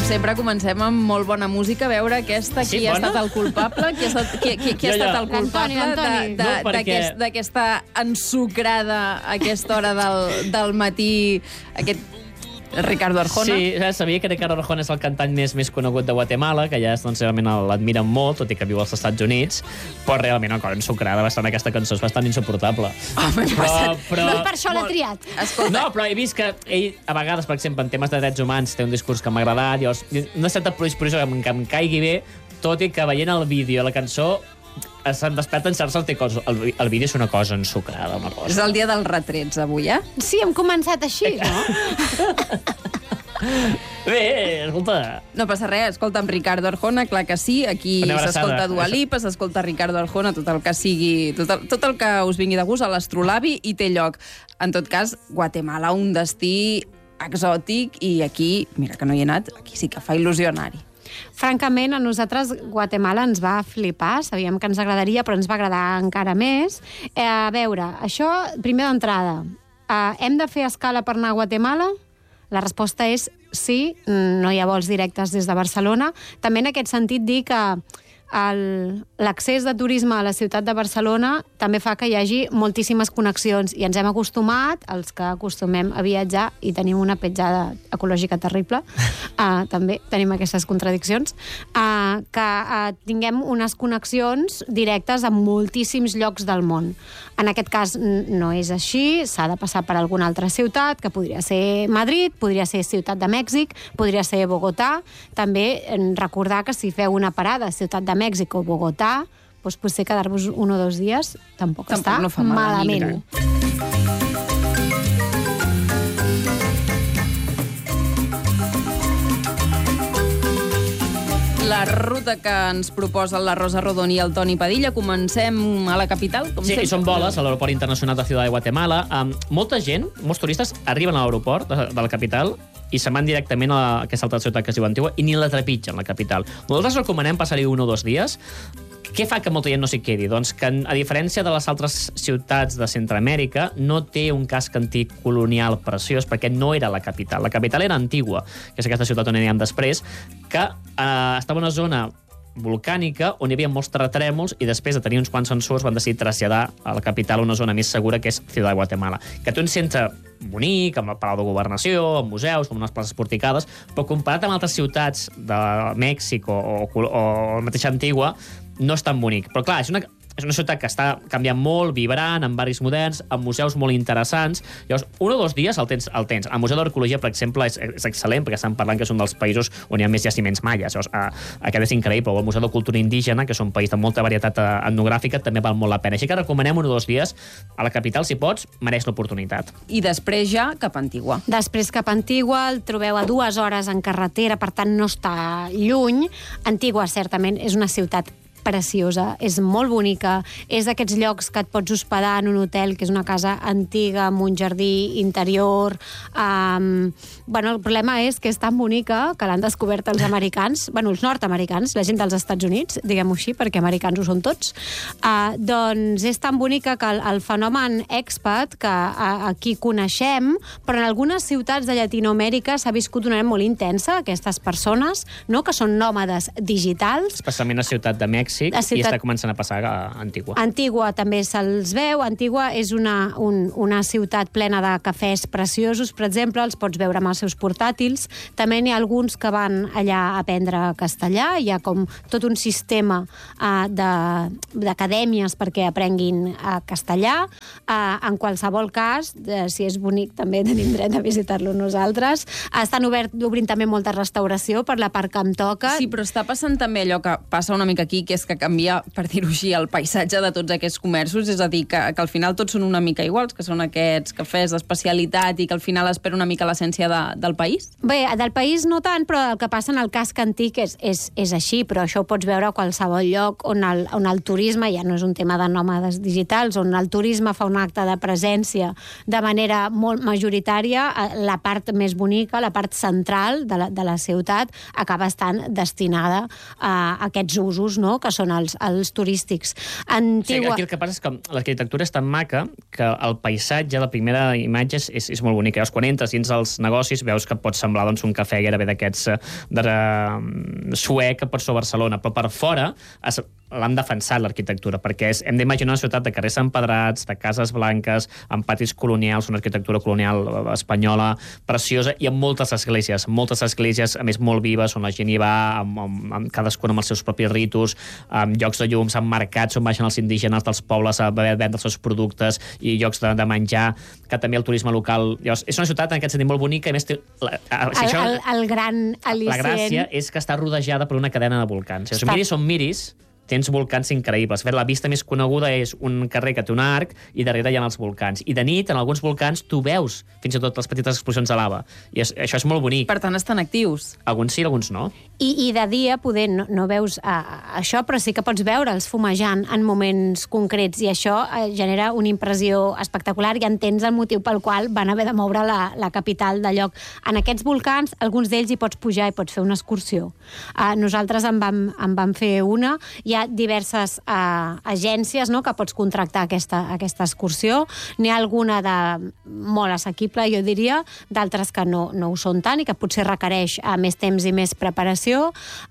sempre, comencem amb molt bona música, a veure qui ha estat el culpable, qui ha estat el culpable d'aquesta ensucrada a aquesta hora del matí, aquest Ricardo Arjona. Sí, sabia que Ricardo Arjona és el cantant més conegut de Guatemala, que ja realment l'admiren molt, tot i que viu als Estats Units, però realment una cosa ensucrada bastant aquesta cançó, és bastant insuportable. No per això l'ha triat. No, però he vist que ell, a vegades, per exemple, en temes de drets humans, té un discurs que m'ha agradat, llavors, una certa provisió que em caigui bé, tot i que veient el vídeo, la cançó, se'n desperten certs articles. El vídeo és una cosa ensucrada, una cosa. És el dia dels retrets, avui, eh? Sí, hem començat així, no? Bé, escolta... No passa res, escolta'm Ricardo Arjona, clar que sí, aquí s'escolta Dua Lipa, s'escolta Ricardo Arjona, tot el que sigui, tot el que us vingui de gust a l'Astrolabi i té lloc. En tot cas, Guatemala, un destí exòtic, i aquí, mira que no hi he anat, aquí sí que fa il·lusió anar-hi. Francament, a nosaltres Guatemala ens va flipar, sabíem que ens agradaria, però ens va agradar encara més. A veure, això, primer d'entrada, hem de fer escala per anar a Guatemala? La resposta és sí, no hi ha vols directes des de Barcelona. També en aquest sentit dir que l'accés de turisme a la ciutat de Barcelona també fa que hi hagi moltíssimes connexions i ens hem acostumat, els que acostumem a viatjar i tenim una petjada ecològica terrible, també tenim aquestes contradiccions, que tinguem unes connexions directes a moltíssims llocs del món. En aquest cas no és així, s'ha de passar per alguna altra ciutat, que podria ser Madrid, podria ser Ciutat de Mèxic, podria ser Bogotà. També recordar que si feu una parada a Ciutat de Mèxic o Bogotà, doncs potser quedar-vos 1 o 2 dies tampoc està no fa malament. La ruta que ens proposen la Rosa Rodón i el Toni Padilla. Comencem a la capital, com sempre. Sí, són voles a l'Aeroport Internacional de Ciudad de Guatemala. Molta gent, molts turistes, arriben a l'aeroport de la capital i se'n van directament a aquesta altra ciutat que es diu Antigua i ni la trepitgen, la capital. Nosaltres recomanem passar-hi 1 o 2 dies. Què fa que molta gent no s'hi quedi? Doncs que, a diferència de les altres ciutats de Centroamèrica, no té un casc antic colonial preciós, perquè no era la capital. La capital era Antigua, que és aquesta ciutat on anirem després, que estava en una zona volcànica on hi havia molts terratrèmols i després de tenir uns quants sensors van decidir traslladar a la capital a una zona més segura que és Ciudad de Guatemala, que té un centre bonic, amb el Palau de Governació, amb museus, amb unes places porticades, però comparat amb altres ciutats de Mèxic o la mateixa Antigua, no és tan bonic. Però clar, és una ciutat que està canviant molt, vibrant, amb barris moderns, amb museus molt interessants. Llavors, 1 o 2 dies el tens. El Museu d'Arqueologia, per exemple, és excel·lent, perquè estan parlant que és un dels països on hi ha més jaciments maies. Llavors, aquest és increïble. O el Museu de Cultura Indígena, que és un país de molta varietat etnogràfica, també val molt la pena. Així que recomanem 1 o 2 dies a la capital, si pots, mereix l'oportunitat. I després ja cap a Antigua. Després cap a Antigua, el trobeu a 2 hores en carretera, per tant no està lluny. Antigua, certament, és una ciutat preciosa, és molt bonica, és d'aquests llocs que et pots hospedar en un hotel, que és una casa antiga, amb un jardí interior. El problema és que és tan bonica que l'han descobert els americans, els nord-americans, la gent dels Estats Units, diguem-ho així, perquè americans ho són tots. Doncs és tan bonica que el fenomen expat, que aquí coneixem, però en algunes ciutats de Llatinoamèrica s'ha viscut d'una manera molt intensa, aquestes persones, no?, que són nòmades digitals. Especialment a Ciutat de Mèxic, i està començant a passar a Antigua. Antigua també se'ls veu. Antigua és una ciutat plena de cafès preciosos, per exemple, els pots veure amb els seus portàtils. També n'hi ha alguns que van allà a aprendre castellà. Hi ha com tot un sistema d'acadèmies perquè aprenguin castellà. En qualsevol cas, si és bonic, també tenim dret a visitar-lo nosaltres. Estan obrint també molta restauració per la part que em toca. Sí, però està passant també allò que passa una mica aquí, que és que canvia, per dir-ho així, el paisatge de tots aquests comerços, és a dir, que al final tots són una mica iguals, que són aquests cafès d'especialitat i que al final espera una mica l'essència del país? Bé, del país no tant, però el que passa en el casc antic és així, però això ho pots veure a qualsevol lloc on el turisme ja no és un tema de nòmades digitals, on el turisme fa un acte de presència de manera molt majoritària, la part més bonica, la part central de la ciutat, acaba estant destinada a aquests usos, no?, que són els turístics. Sí, aquí el que passa és que l'arquitectura és tan maca que el paisatge, la primera imatge és molt bonica. Llavors, quan entres dins els negocis veus que pot semblar un cafè gairebé d'aquests suec que pot ser a Barcelona, però per fora l'han defensat l'arquitectura, perquè hem d'imaginar una ciutat de carrers empedrats, de cases blanques, amb patis colonials, una arquitectura colonial espanyola preciosa, i amb moltes esglésies, a més molt vives, on la gent hi va, amb cadascuna amb els seus propis ritus, amb llocs de llums, amb mercats on baixen els indígenes dels pobles a vendre els seus productes, i llocs de menjar, que també el turisme local... Llavors, és una ciutat en aquest sentit molt bonica, i a més el gran al·licient... La gràcia és que està rodejada per una cadena de volcans. Si miris on miris, tens volcans increïbles. La vista més coneguda és un carrer que té un arc i darrere hi ha els volcans. I de nit, en alguns volcans, tu veus fins i tot les petites explosions de lava. I això és molt bonic. Per tant, estan actius. Alguns sí, alguns no. I de dia, poder, no veus això, però sí que pots veure'ls fumejant en moments concrets, i això genera una impressió espectacular, i entens el motiu pel qual van haver de moure la capital del lloc. En aquests volcans, alguns d'ells hi pots pujar i pots fer una excursió. Nosaltres en vam fer una. Hi ha diverses agències, no?, que pots contractar aquesta excursió. N'hi ha alguna de molt assequible, jo diria, d'altres que no ho són tant i que potser requereix més temps i més preparació.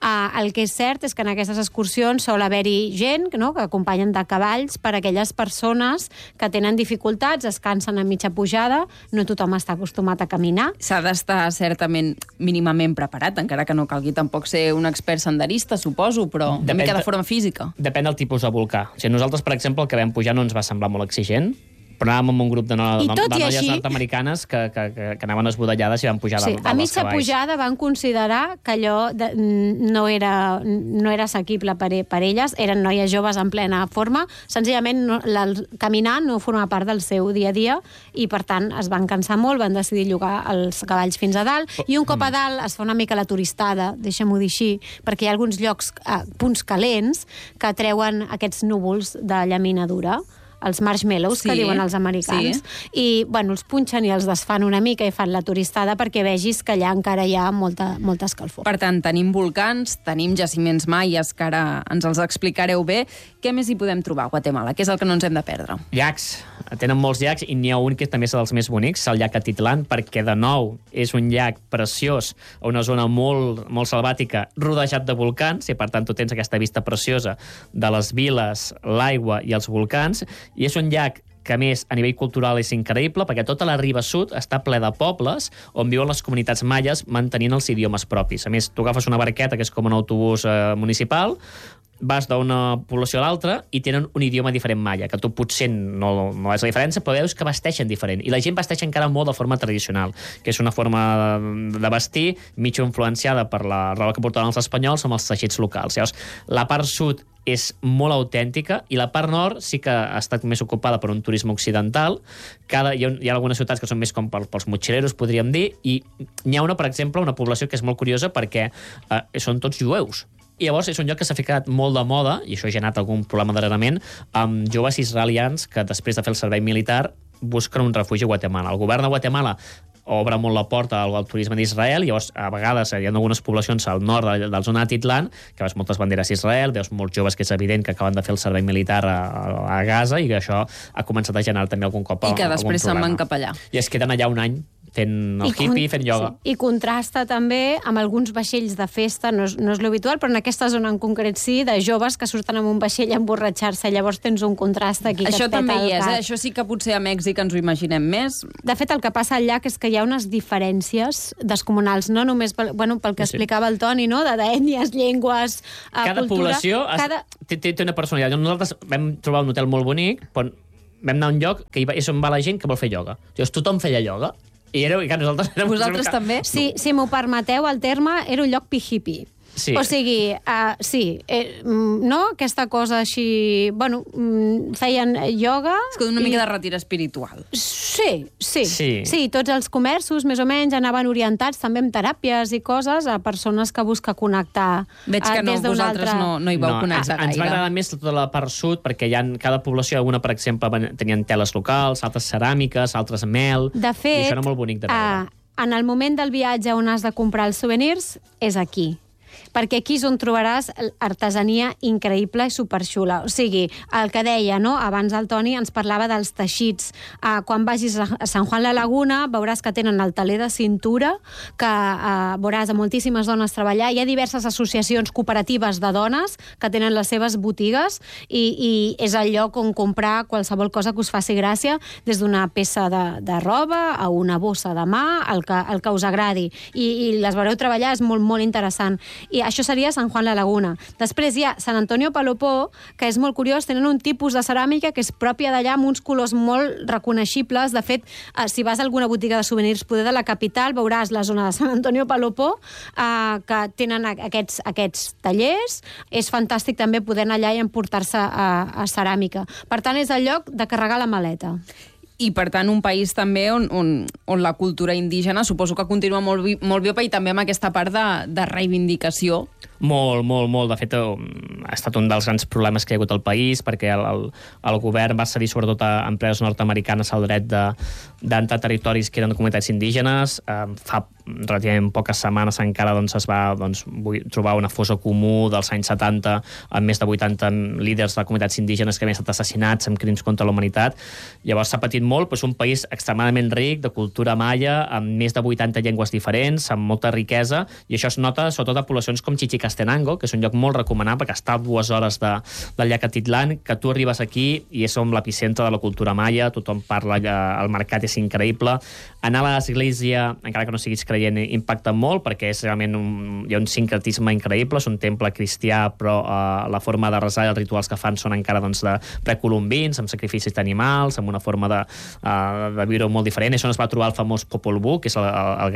El que és cert és que en aquestes excursions sol haver-hi gent, no?, que acompanyen de cavalls per a aquelles persones que tenen dificultats, es cansen a mitja pujada, no tothom està acostumat a caminar. S'ha d'estar certament mínimament preparat, encara que no calgui tampoc ser un expert senderista, suposo, però una mica de forma física. Depèn del tipus de volcà. O sigui, nosaltres, per exemple, el que vam pujar no ens va semblar molt exigent, però anàvem amb un grup de noies nord-americanes que anaven esbudellades i van pujar sí, a mitja pujada van considerar que allò no era assequible per elles, eren noies joves en plena forma, senzillament caminar no forma part del seu dia a dia, i per tant es van cansar molt, van decidir llogar els cavalls fins a dalt, i un cop a dalt es fa una mica la turistada, deixa'm-ho dir així, perquè hi ha alguns llocs, punts calents, que treuen aquests núvols de llaminadura, els marshmallows, que diuen els americans, i els punxen i els desfan una mica i fan la turistada perquè vegis que allà encara hi ha molta escalfor. Per tant, tenim volcans, tenim jaciments maies, que ara ens els explicareu bé. Què més hi podem trobar a Guatemala? Què és el que no ens hem de perdre? Llacs. Tenen molts llacs, i n'hi ha un que també és dels més bonics, el llac Atitlán, perquè, de nou, és un llac preciós, a una zona molt, molt selvàtica, rodejat de volcans, i per tant tu tens aquesta vista preciosa de les viles, l'aigua i els volcans, i és un llac que, a més, a nivell cultural és increïble, perquè tota la riba sud està ple de pobles on viuen les comunitats maies mantenint els idiomes propis. A més, tu agafes una barqueta, que és com un autobús municipal, vas d'una població a l'altra i tenen un idioma diferent maia, que tu potser no és la diferència, però veus que vesteixen diferent. I la gent vesteix encara molt de forma tradicional, que és una forma de vestir mig influenciada per la roba que portaven els espanyols amb els teixits locals. Llavors, la part sud és molt autèntica, i la part nord sí que ha estat més ocupada per un turisme occidental. Hi ha algunes ciutats que són més com pels motxileros, podríem dir, i n'hi ha una, per exemple, una població que és molt curiosa perquè són tots jueus. I llavors és un lloc que s'ha ficat molt de moda, i això ha generat algun problema darrerament, amb joves israelians que després de fer el servei militar busquen un refugi a Guatemala. El govern de Guatemala obre molt la porta al turisme d'Israel, i llavors a vegades hi ha algunes poblacions al nord de la zona d'Atitlán que veus moltes banderes d'Israel, veus molts joves que és evident que acaben de fer el servei militar a Gaza, i que això ha començat a generar també algun cop algun problema. I que després se'n van cap allà. I es queden allà un any fent el hippie, fent ioga. Sí. I contrasta també amb alguns vaixells de festa, no és l'habitual, però en aquesta zona en concret sí, de joves que surten amb un vaixell a emborratxar-se, llavors tens un contrast aquí. Això també hi és, Això sí que potser a Mèxic ens ho imaginem més. De fet, el que passa al llac és que hi ha unes diferències descomunals, no només pel que explicava el Toni, no?, d'ètnies, llengües, cada cultura. Població té una personalitat. Nosaltres vam trobar un hotel molt bonic, però vam anar a un lloc que és on va la gent que vol fer ioga. Llavors, tothom feia ioga. I que nosaltres... Vosaltres també? Si m'ho permeteu, el terme era un lloc pi-hippie. Sí. O sigui, no? Aquesta cosa així... feien ioga... És com una mica de retir espiritual. Sí, tots els comerços, més o menys, anaven orientats també amb teràpies i coses a persones que busquen connectar. Veig que vosaltres no hi vau connectar gaire. Ens va agradar més tota la part sud, perquè cada població, alguna, per exemple, tenien teles locals, altres ceràmiques, altres mel... De fet, i això era molt bonic de veure. En el moment del viatge on has de comprar els souvenirs, és aquí. perquè aquí és on trobaràs artesania increïble i superxula. O sigui, el que deia, no? Abans el Toni ens parlava dels teixits. Quan vagis a Sant Juan la Laguna veuràs que tenen el teler de cintura, que veuràs a moltíssimes dones treballar. Hi ha diverses associacions cooperatives de dones que tenen les seves botigues i és el lloc on comprar qualsevol cosa que us faci gràcia, des d'una peça de roba a una bossa de mà, el que us agradi. I les veureu treballar, és molt, molt interessant. I això seria Sant Juan la Laguna. Després hi ha Sant Antonio Palopó, que és molt curiós, tenen un tipus de ceràmica que és pròpia d'allà, amb uns colors molt reconeixibles. De fet, si vas a alguna botiga de souvenirs poder de la capital, veuràs la zona de Sant Antonio Palopó, que tenen aquests tallers. És fantàstic també poder anar allà i emportar-se a ceràmica. Per tant, és el lloc de carregar la maleta. I, per tant, un país també on la cultura indígena suposo que continua molt viva i també amb aquesta part de reivindicació. Molt, molt, molt. De fet, ha estat un dels grans problemes que hi ha hagut al país, perquè el govern va cedir sobretot a empreses nord-americanes el dret d'entrar a territoris que eren de comunitats indígenes. Fa relativament poques setmanes encara es va trobar una fosa comú dels anys 70 amb més de 80 líders de comunitats indígenes que havien estat assassinats amb crims contra la humanitat. Llavors s'ha patit molt, però és un país extremadament ric, de cultura maia, amb més de 80 llengües diferents, amb molta riquesa, i això es nota sobretot a poblacions com Chichicastenango, que és un lloc molt recomanable, que està a 2 hores del llac Atitlán, que tu arribes aquí i és l'epicentre de la cultura maia, tothom parla, el mercat és increïble. Anar a l'església, encara que no siguis creient, impacta molt, perquè és realment hi ha un sincretisme increïble, és un temple cristià, però la forma de resar i els rituals que fan són encara de precolombins, amb sacrificis d'animals, amb una forma de viure molt diferent. Això es va trobar el famós Popol Vuh, que és el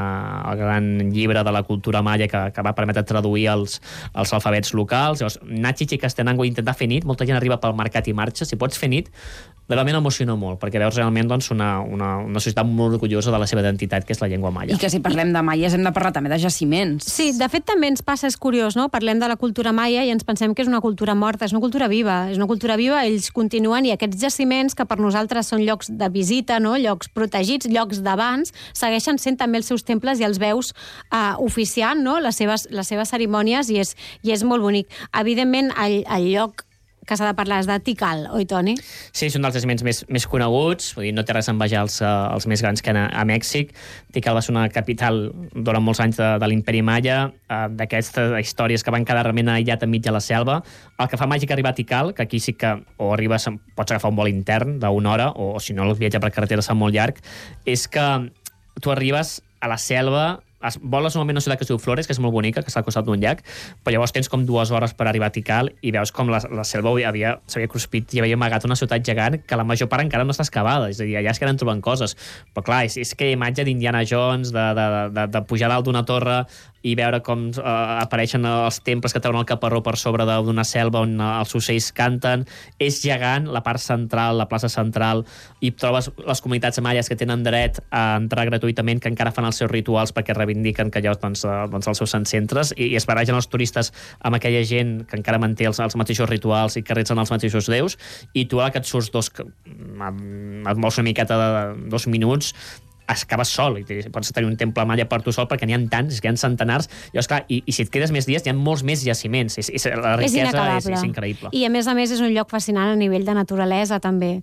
gran llibre de la cultura maia que va permetre traduir els alfabets locals. Llavors, anar a Chichicastenango i intentar fer nit, molta gent arriba pel mercat i marxa, si pots fer nit, realment emociona molt, perquè veus realment una societat molt orgullosa de la seva identitat, que és la llengua maia. I que si parlem de maies hem de parlar també de jaciments. Sí, de fet també ens passa, és curiós, no? Parlem de la cultura maia i ens pensem que és una cultura morta, és una cultura viva, ells continuen, i aquests jaciments, que per nosaltres són llocs de visita, no? Llocs protegits, llocs d'abans, segueixen sent també els seus temples i els veus oficiant, no? les seves cerimònies, i és molt bonic. Evidentment, el lloc que s'ha de parlar és de Tikal, oi, Toni? Sí, és un dels jaciments més coneguts, vull dir, no té res a envejar els més grans que a Mèxic. Tikal va ser una capital durant molts anys de l'imperi Maia, d'aquestes històries que van quedar realment aïllat enmig de la selva. El que fa màgic arribar a Tikal, que aquí sí que o arribes, pots agafar un vol intern d'1 hora, o si no, el viatge per carretera serà molt llarg, és que tu arribes a la selva, voles normalment una ciutat que es diu Flores, que és molt bonica, que està al costat d'un llac, però llavors tens com 2 hores per arribar a Tikal i veus com la selva s'havia cruspit i havia amagat una ciutat gegant que la major part encara no està excavada, és a dir, allà es queden trobant coses. Però clar, és que imatge d'Indiana Jones, de pujar dalt d'una torre i veure com apareixen els temples que treuen el caparró per sobre d'una selva on els ocells canten. És gegant la part central, la plaça central, i trobes les comunitats maies que tenen dret a entrar gratuïtament, que encara fan els seus rituals perquè reivindiquen que allò els seus centres, i es barregen els turistes amb aquella gent que encara manté els mateixos rituals i que retzen els mateixos déus, i tu ara que et surts et mous una miqueta de 2 minuts, acabes sol, i pots tenir un temple maia per tu sol, perquè n'hi ha tants, que hi ha centenars. Llavors, clar, i si et quedes més dies, hi ha molts més jaciments. La riquesa és increïble. I a més és un lloc fascinant a nivell de naturalesa, també.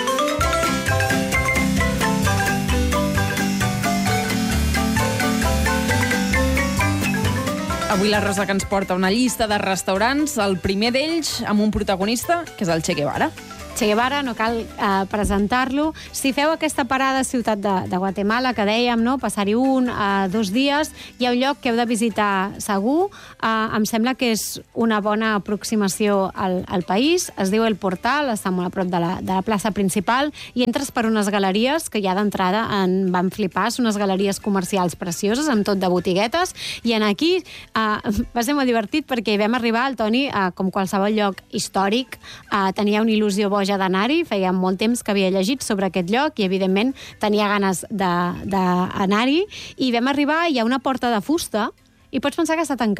Avui la Rosa que ens porta una llista de restaurants, el primer d'ells amb un protagonista, que és el Che Guevara. Che Guevara, no cal presentar-lo. Si feu aquesta parada a Ciutat de Guatemala, que dèiem, no? Passar-hi 1 a 2 dies, hi ha un lloc que heu de visitar segur. Em sembla que és una bona aproximació al país. Es diu El Portal, està molt a prop de la plaça principal, i entres per unes galeries que ja d'entrada en van flipar. Són unes galeries comercials precioses, amb tot de botiguetes, i en aquí va ser molt divertit perquè hi vam arribar, el Toni, com qualsevol lloc històric, tenia una il·lusió boja d'anar-hi, feia molt temps que havia llegit sobre aquest lloc i, evidentment, tenia ganes d'anar-hi, i vam arribar, hi ha una porta de fusta i pots pensar que està tancat.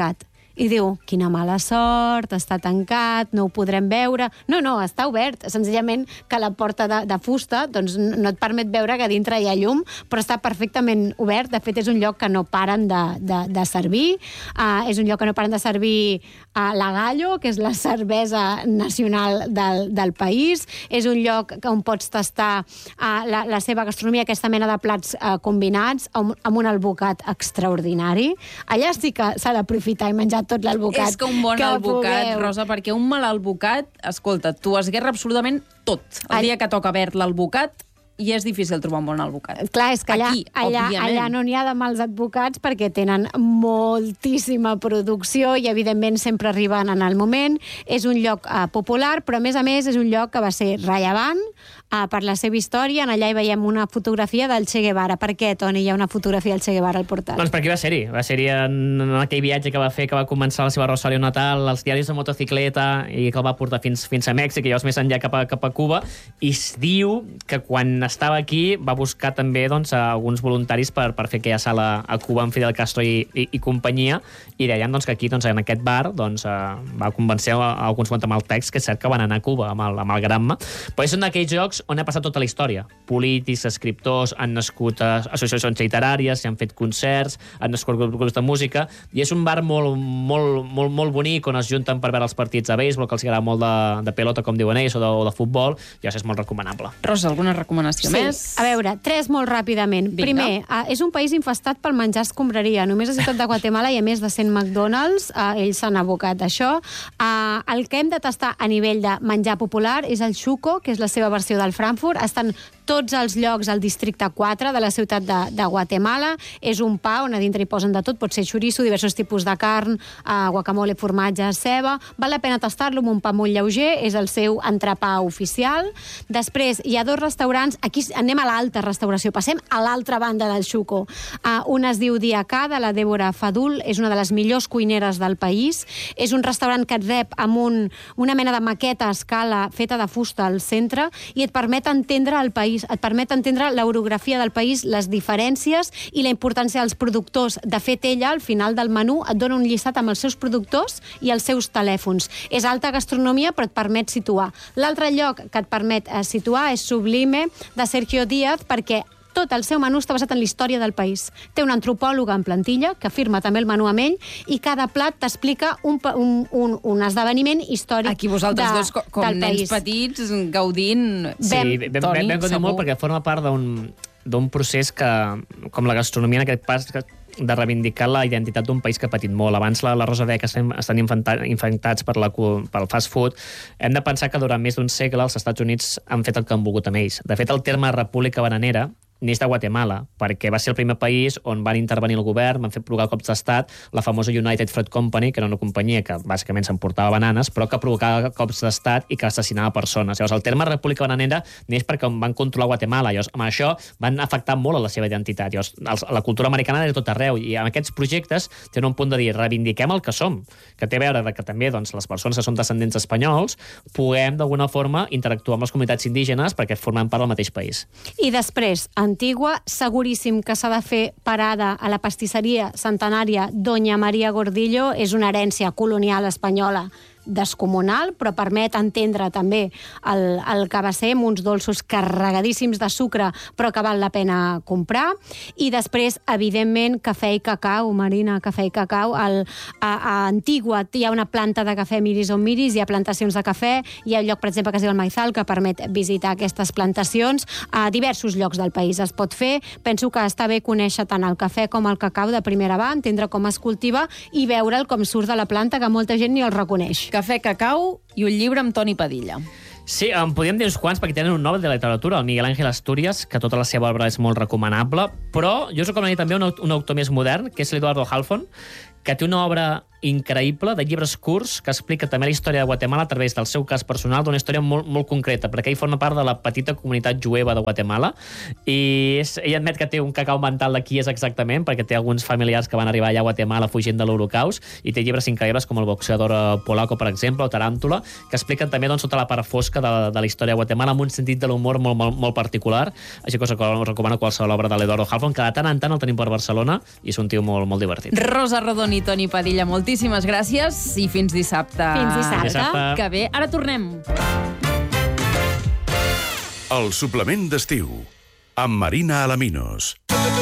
i diu, quina mala sort, està tancat, no ho podrem veure. No, està obert. Senzillament que la porta de fusta doncs, no et permet veure que dintre hi ha llum, però està perfectament obert. De fet, és un lloc que no paren de servir. És un lloc que no paren de servir la Gallo, que és la cervesa nacional del país. És un lloc on pots tastar la seva gastronomia, aquesta mena de plats combinats, amb un albocat extraordinari. Allà sí que s'ha d'aprofitar i menjar tot l'albocat. És que un bon albocat, Rosa, perquè un mal albocat, escolta, t'ho esguerra absolutament tot. El dia que toca verd l'albocat, i és difícil trobar un bon albocat. Clar, és que allà no n'hi ha de mals advocats perquè tenen moltíssima producció i, evidentment, sempre arriben en el moment. És un lloc popular, però, a més, és un lloc que va ser rellevant per la seva història. Allà hi veiem una fotografia del Che Guevara. Per què, Toni, hi ha una fotografia del Che Guevara al portal? Doncs perquè va ser-hi. Va ser-hi en aquell viatge que va fer, que va començar la seva Rosario natal, als diaris de motocicleta, i que el va portar fins a Mèxic, i llavors més enllà cap a Cuba. I es diu que quan estava aquí va buscar també alguns voluntaris per fer aquella sala a Cuba amb Fidel Castro i companyia, i deien que aquí, en aquest bar, va convencer alguns guatemaltecs, que és cert que van anar a Cuba amb el Granma. Però és un d'aquells jocs on ha passat tota la història. Polítics, escriptors, han nascut associacions literàries, s'hi han fet concerts, han nascut grups de música, i és un bar molt bonic, on es junten per veure els partits de béisbol, que els agrada molt de pelota, com diuen ells, o de futbol, i això és molt recomanable. Rosa, alguna recomanació més? A veure, 3 molt ràpidament. Vinga. Primer, és un país infestat pel menjar escombraria. Només a Ciutat de Guatemala hi ha més de 100 McDonald's, ells s'han abocat a això. El que hem de tastar a nivell de menjar popular és el xuco, que és la seva versió del Frankfurt. Estan tots els llocs al districte 4 de la ciutat de Guatemala. És un pa on a dintre hi posen de tot, pot ser xoriço, diversos tipus de carn, guacamole, formatge, ceba. Val la pena tastar-lo amb un pa molt lleuger, és el seu entrepà oficial. Després, hi ha 2 restaurants, aquí anem a l'alta restauració, passem a l'altra banda del xuco. Un es diu Diacà, de la Débora Fadul, és una de les millors cuineres del país. És un restaurant que et rep amb una mena de maqueta a escala feta de fusta al centre, i et permet entendre el país, et permet entendre l'orografia del país, les diferències i la importància dels productors. De fet, ella, al final del menú, et dona un llistat amb els seus productors i els seus telèfons. És alta gastronomia, però et permet situar. L'altre lloc que et permet situar és Sublime, de Sergio Díaz, perquè tot el seu menú està basat en la història del país. Té un antropòleg en plantilla, que firma també el menú amb ell, i cada plat t'explica un esdeveniment històric del país. Aquí vosaltres dos, com nens petits, gaudint... Sí, vam gaudir molt, perquè forma part d'un procés que, com la gastronomia en aquest pas, de reivindicar la identitat d'un país que ha patit molt. Abans la Rosa deia que estan infectats pel fast food. Hem de pensar que durant més d'un segle els Estats Units han fet el que han volgut amb ells. De fet, el terme República Bananera neix de Guatemala, perquè va ser el primer país on van intervenir el govern, van fer provocar cops d'estat, la famosa United Fruit Company, que era una companyia que bàsicament s'emportava bananes, però que provocava cops d'estat i que assassinava persones. Llavors, el terme República Bananera neix perquè van controlar Guatemala. Llavors, amb això van afectar molt a la seva identitat. Llavors, la cultura americana era tot arreu, i amb aquests projectes tenen un punt de dir, reivindiquem el que som, que té a veure que també les persones que són descendents espanyols puguem, d'alguna forma, interactuar amb les comunitats indígenes perquè formen part del mateix país. I després, Antigua, seguríssim que s'ha de fer parada a la pastisseria centenària Doña María Gordillo. És una herència colonial espanyola descomunal, però permet entendre també el que va ser, amb uns dolços carregadíssims de sucre, però que val la pena comprar. I després, evidentment, cafè i cacau, Marina, cafè i cacau. A Antigua hi ha una planta de cafè Miris on Miris, hi ha plantacions de cafè, hi ha un lloc, per exemple, que es diu el Maizal, que permet visitar aquestes plantacions. A diversos llocs del país es pot fer. Penso que està bé conèixer tant el cafè com el cacau de primera mà, entendre com es cultiva i veure'l com surt de la planta, que molta gent ni el reconeix. Cafè, cacau i un llibre amb Toni Padilla. Sí, en podríem dir uns quants, perquè tenen un Nobel de literatura, el Miguel Ángel Asturias, que tota la seva obra és molt recomanable, però jo us recomanaria també un autor més modern, que és l'Eduardo Halfon, que té una obra increïble de llibres curts que explica també la història de Guatemala a través del seu cas personal, d'una història molt concreta, perquè ell forma part de la petita comunitat jueva de Guatemala, i ell admet que té un cacau mental de qui és exactament, perquè té alguns familiars que van arribar allà a Guatemala fugint de l'Holocaust, i té llibres increïbles com el boxeador polaco, per exemple, o Taràntula, que expliquen també tota la part fosca de la història de Guatemala amb un sentit de l'humor molt particular. Així que us recomano qualsevol obra de l'Eduardo Halfon, que de tant en tant el tenim per Barcelona, i és un tio molt divertit. Rosa Rodon Ramon i Toni Padilla, moltíssimes gràcies i fins dissabte. Fins dissabte. Que bé. Ara tornem. El suplement d'estiu, amb Marina Alaminos.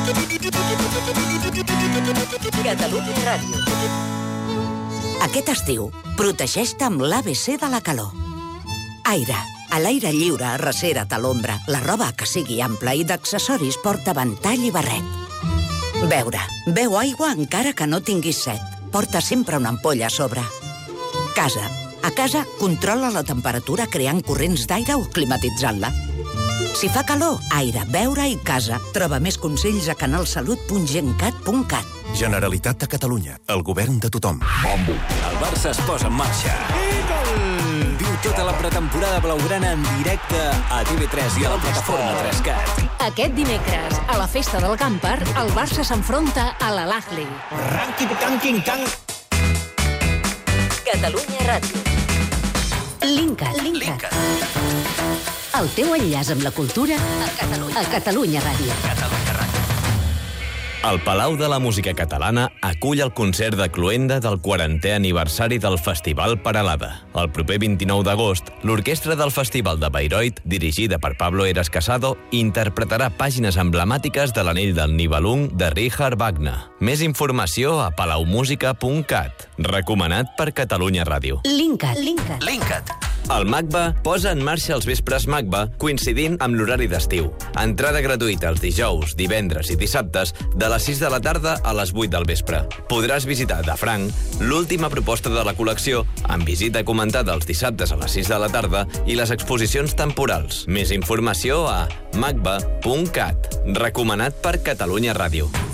Catalunya Ràdio. Aquest estiu, protegeix-te amb l'ABC de la calor. Aire. A l'aire lliure, arrecera't a l'ombra. La roba que sigui ampla i d'accessoris porta ventall i barret. Beure. Beu aigua encara que no tinguis set. Porta sempre una ampolla a sobre. Casa. A casa, controla la temperatura creant corrents d'aire o climatitzant-la. Si fa calor, aire, beure i casa. Troba més consells a canalsalut.gencat.cat. Generalitat de Catalunya. El govern de tothom. Bombo. El Barça es posa en marxa. Viu tota la pretemporada blaugrana en directe a TV3 i a la plataforma 3CAT. Aquest dimecres, a la festa del Camper, el Barça s'enfronta a l'Al-Ahly. Ranking-tanking-tang. Catalunya Ràdio. Linkat. El teu enllaç amb la cultura a Catalunya Ràdio. El Palau de la Música Catalana acull el concert de cloenda del 40è aniversari del Festival Peralada. El proper 29 d'agost, l'orquestra del Festival de Bayreuth, dirigida per Pablo Eras Casado, interpretarà pàgines emblemàtiques de l'Anell del Nibelung de Richard Wagner. Més informació a palaumusica.cat. Recomanat per Catalunya Ràdio. Linkat. El MACBA posa en marxa els vespres MACBA coincidint amb l'horari d'estiu. Entrada gratuïta els dijous, divendres i dissabtes de les 6 de la tarda a les 8 del vespre. Podràs visitar de franc l'última proposta de la col·lecció amb visita comentada els dissabtes a les 6 de la tarda i les exposicions temporals. Més informació a macba.cat. Recomanat per Catalunya Ràdio.